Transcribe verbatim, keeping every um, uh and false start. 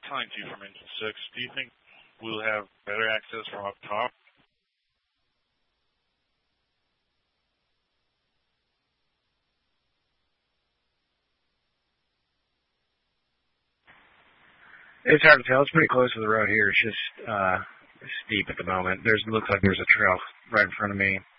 Calling to you from engine six. Do you think we'll have better access from up top? It's hard to tell. It's pretty close to the road here. It's just uh, steep at the moment. There's looks like there's a trail right in front of me.